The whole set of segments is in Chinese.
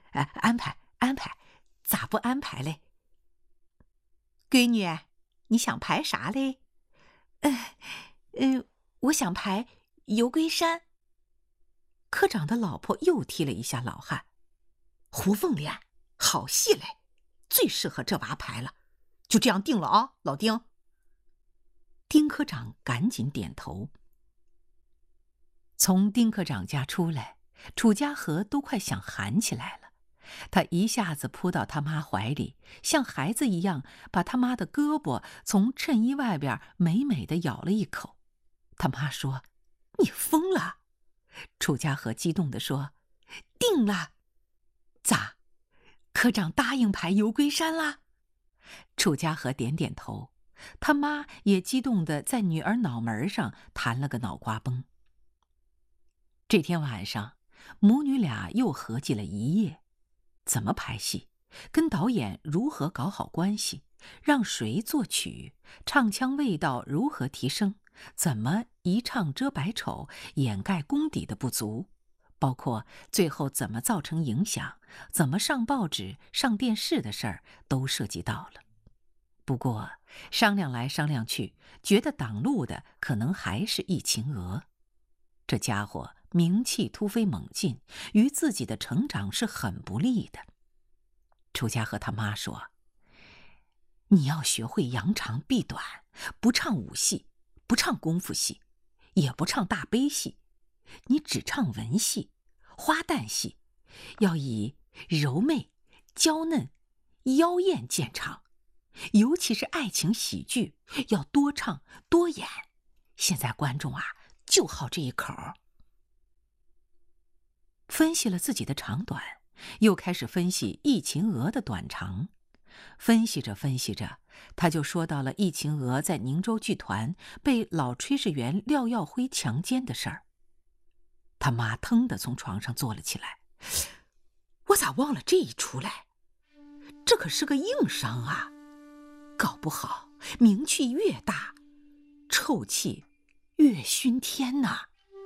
安排安排，咋不安排嘞？闺女，你想排啥嘞？呃我想排游龟山。科长的老婆又踢了一下老汉。胡凤莲，好戏嘞，最适合这娃排了，就这样定了啊，老丁。丁科长赶紧点头。从丁科长家出来，楚家和都快想喊起来了。他一下子扑到他妈怀里，像孩子一样把他妈的胳膊从衬衣外边美美的咬了一口。他妈说：“你疯了！”楚家和激动地说：“定了！”咋？科长答应排游龟山啦？楚家和点点头，他妈也激动地在女儿脑门上弹了个脑瓜崩。这天晚上，母女俩又合计了一夜，怎么排戏，跟导演如何搞好关系，让谁作曲，唱腔味道如何提升，怎么一唱遮百丑，掩盖功底的不足，包括最后怎么造成影响，怎么上报纸、上电视的事儿都涉及到了。不过商量来商量去，觉得挡路的可能还是易秦娥。这家伙名气突飞猛进，于自己的成长是很不利的。楚家和他妈说：“你要学会扬长避短，不唱武戏，不唱功夫戏，也不唱大悲戏，你只唱文戏、花旦戏，要以柔媚、娇嫩、妖艳见长，尤其是爱情喜剧，要多唱多演。现在观众啊，就好这一口。”分析了自己的长短，又开始分析易秦娥的短长。分析着分析着，他就说到了易秦娥在宁州剧团被老炊事员廖耀辉强奸的事儿。他妈腾地从床上坐了起来：“我咋忘了这一出来？这可是个硬伤啊，搞不好名气越大，臭气越熏天呐！”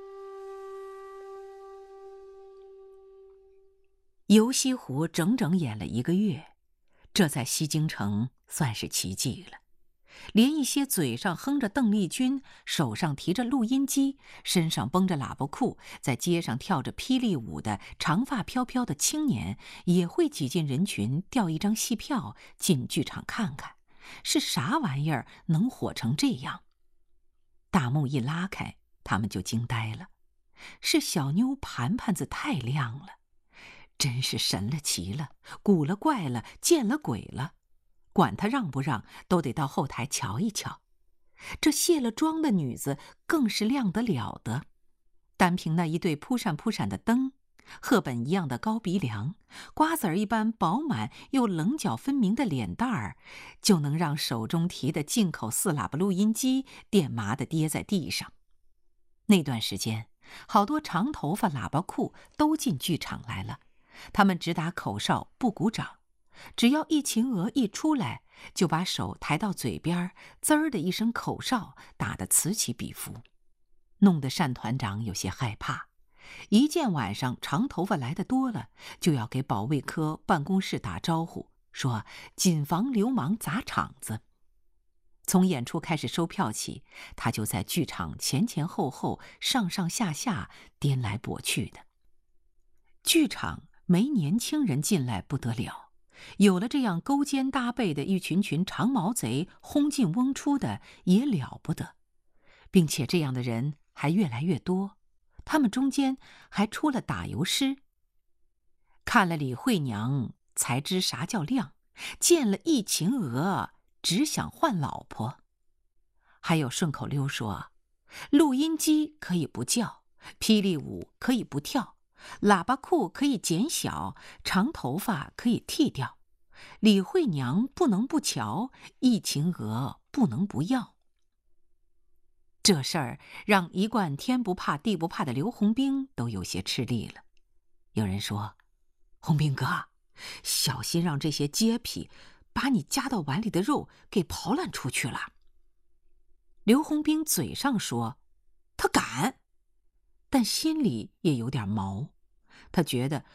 游西湖整整演了1个月，这在西京城算是奇迹了。连一些嘴上哼着邓丽君，手上提着录音机，身上绷着喇叭裤，在街上跳着霹雳舞的长发飘飘的青年，也会挤进人群调一张戏票进剧场看看，是啥玩意儿能火成这样？大幕一拉开，他们就惊呆了，是小妞盘盘子太亮了。真是神了奇了，古了怪了，见了鬼了，管他让不让，都得到后台瞧一瞧。这卸了妆的女子更是亮得了的，单凭那一对扑闪扑闪的灯，赫本一样的高鼻梁，瓜子儿一般饱满又棱角分明的脸蛋儿，就能让手中提的进口4喇叭录音机电麻地跌在地上。那段时间，好多长头发喇叭裤都进剧场来了，他们只打口哨不鼓掌，只要易秦娥一出来，就把手抬到嘴边，滋儿的一声口哨打得此起彼伏，弄得单团长有些害怕。一见晚上长头发来的多了，就要给保卫科办公室打招呼，说谨防流氓砸场子。从演出开始收票起，他就在剧场前前后后、上上下下颠来簸去的。剧场没年轻人进来不得了，有了这样勾肩搭背的一群群长毛贼轰进嗡出的也了不得，并且这样的人还越来越多，他们中间还出了打油诗。看了李慧娘才知啥叫亮，见了易秦娥只想换老婆。还有顺口溜说，录音机可以不叫，霹雳舞可以不跳，喇叭裤可以减小，长头发可以剃掉，李慧娘不能不瞧，易秦娥不能不要。这事儿让一贯天不怕地不怕的刘洪兵都有些吃力了。有人说，洪兵哥，小心让这些街痞把你夹到碗里的肉给刨烂出去了。刘洪兵嘴上说他敢，但心里也有点毛。他觉得